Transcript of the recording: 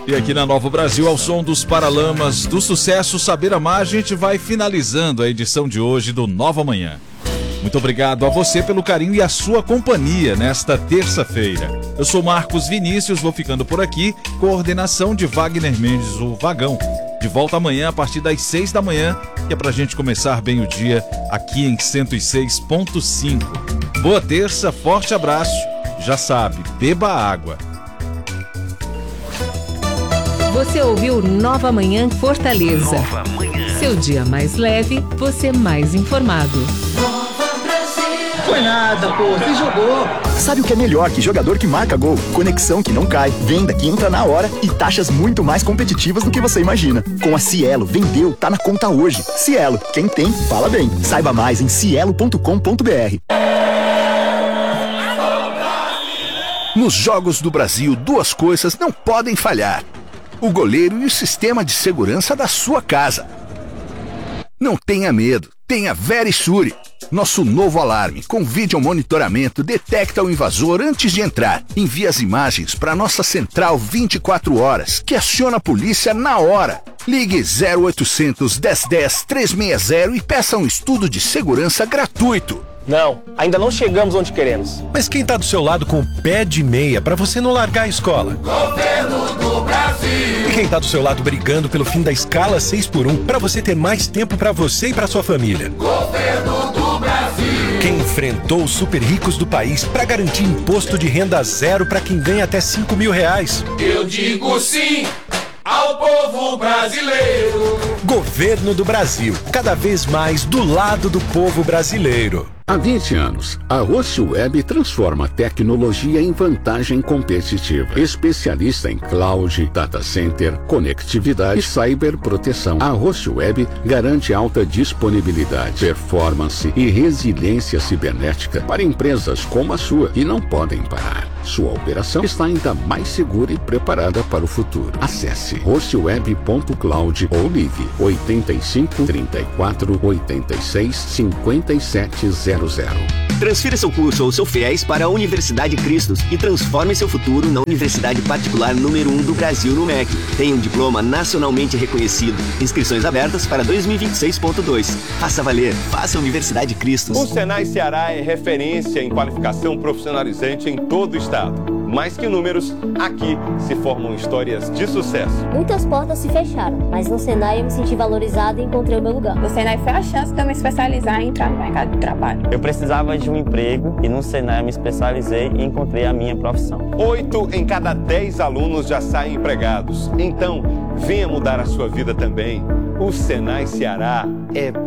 E aqui na Nova Brasil, ao som dos Paralamas do sucesso Saber Amar, a gente vai finalizando a edição de hoje do Nova Manhã. Muito obrigado a você pelo carinho e a sua companhia nesta terça-feira. Eu sou Marcos Vinícius, vou ficando por aqui. Coordenação de Wagner Mendes, o Vagão. De volta amanhã a partir das 6 da manhã, que é pra gente começar bem o dia aqui em 106.5. Boa terça, forte abraço. Já sabe, beba água. Você ouviu Nova Manhã Fortaleza. Nova Manhã. Seu dia mais leve, você mais informado. Foi nada, pô, você jogou. Sabe o que é melhor que jogador que marca gol? Conexão que não cai, venda que entra na hora e taxas muito mais competitivas do que você imagina. Com a Cielo, vendeu, tá na conta hoje. Cielo, quem tem, fala bem. Saiba mais em cielo.com.br. Nos Jogos do Brasil, duas coisas não podem falhar: o goleiro e o sistema de segurança da sua casa. Não tenha medo, tenha Verisure. Nosso novo alarme com vídeo monitoramento detecta o invasor antes de entrar. Envia as imagens para nossa central 24 horas, que aciona a polícia na hora. Ligue 0800 1010 360 e peça um estudo de segurança gratuito. Não, ainda não chegamos onde queremos. Mas quem tá do seu lado com o pé de meia pra você não largar a escola? Governo do Brasil! E quem tá do seu lado brigando pelo fim da escala 6x1 pra você ter mais tempo pra você e pra sua família? Governo do Brasil! Quem enfrentou os super ricos do país pra garantir imposto de renda zero pra quem ganha até R$5.000? Eu digo sim ao povo brasileiro! Governo do Brasil, cada vez mais do lado do povo brasileiro. Há 20 anos, a Rocio Web transforma a tecnologia em vantagem competitiva. Especialista em cloud, data center, conectividade e cyberproteção. A Rocio Web garante alta disponibilidade, performance e resiliência cibernética para empresas como a sua, que não podem parar. Sua operação está ainda mais segura e preparada para o futuro. Acesse rocioweb.cloud ou ligue 85 34 86 5700. Transfira seu curso ou seu FIES para a Universidade Cristos e transforme seu futuro na universidade particular número 1 do Brasil no MEC. Tem um diploma nacionalmente reconhecido. Inscrições abertas para 2026.2. Faça valer. Faça Universidade Cristos. O Senai Ceará é referência em qualificação profissionalizante em todo o estado. Mais que números, aqui se formam histórias de sucesso. Muitas portas se fecharam, mas no Senai eu me senti valorizada e encontrei o meu lugar. No Senai foi a chance de eu me especializar e entrar no mercado de trabalho. Eu precisava de um emprego e no Senai eu me especializei e encontrei a minha profissão. 8 em cada 10 alunos já saem empregados. Então, venha mudar a sua vida também. O Senai Ceará é